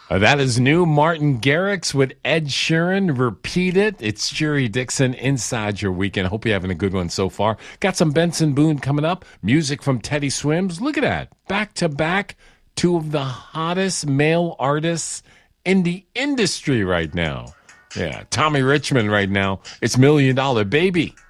That is new. Martin Garrix with Ed Sheeran. Repeat it. It's Jerry Dixon inside your weekend. Hope you're having a good one so far. Got some Benson Boone coming up. Music from Teddy Swims. Look at that. Back to back, two of the hottest male artists in the industry right now. Yeah, Tommy Richmond right now. It's $1 Million Baby.